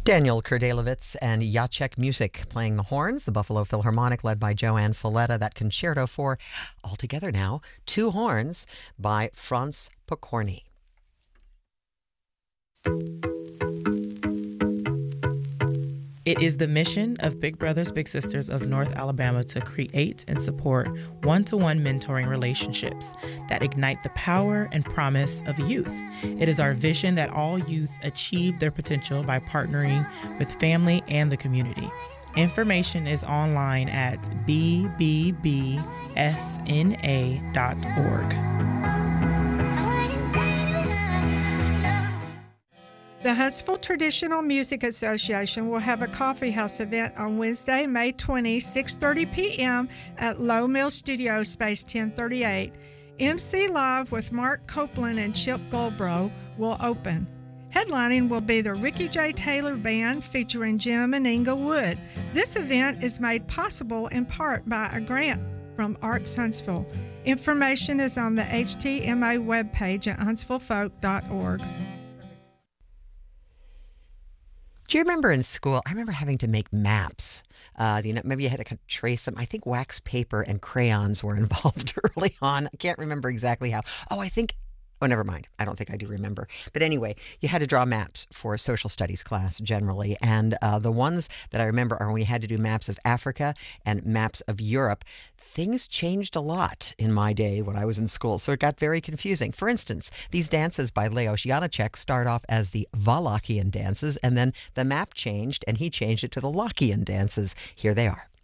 Daniel Kurdelowitz and Jacek Music playing the horns, the Buffalo Philharmonic led by Joanne Folletta, that concerto for, altogether now, two horns by Franz Pokorny. It is the mission of Big Brothers Big Sisters of North Alabama to create and support one-to-one mentoring relationships that ignite the power and promise of youth. It is our vision that all youth achieve their potential by partnering with family and the community. Information is online at bbbsna.org. The Huntsville Traditional Music Association will have a coffee house event on Wednesday, May 20, 6:30 p.m. at Low Mill Studio Space 1038. MC Live with Mark Copeland and Chip Goldbrough will open. Headlining will be the Ricky J. Taylor Band featuring Jim and Inga Wood. This event is made possible in part by a grant from Arts Huntsville. Information is on the HTMA webpage at huntsvillefolk.org. Do you remember in school, I remember having to make maps. Maybe you had to kind of trace them. I think wax paper and crayons were involved early on. I can't remember exactly how. Oh, never mind. I don't think I do remember. But anyway, you had to draw maps for a social studies class generally. And the ones that I remember are when you had to do maps of Africa and maps of Europe. Things changed a lot in my day when I was in school, so it got very confusing. For instance, these dances by Leos Janáček start off as the Wallachian dances, and then the map changed, and he changed it to the Lockean dances. Here they are.